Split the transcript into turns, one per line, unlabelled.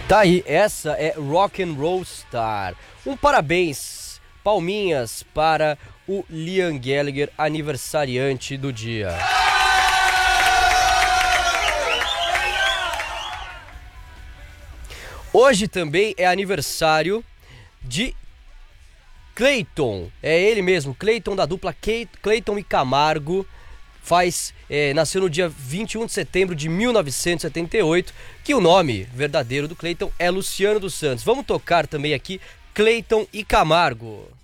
Tá aí, essa é Rock and Roll Star. Um parabéns, palminhas para o Liam Gallagher, aniversariante do dia. Hoje também é aniversário de Clayton. É ele mesmo, Clayton, da dupla Clayton e Camargo. Nasceu no dia 21 de setembro de 1978, que o nome verdadeiro do Clayton é Luciano dos Santos. Vamos tocar também aqui Clayton e Camargo.